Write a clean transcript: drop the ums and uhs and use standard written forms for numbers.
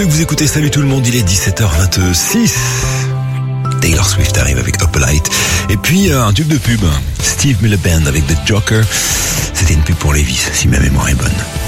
Vous écoutez Salut tout le monde, il est 17h26. Taylor Swift arrive avec Up Light. Et puis un tube de pub, Steve Miller Band avec The Joker. C'était une pub pour Levi's, si ma mémoire est bonne.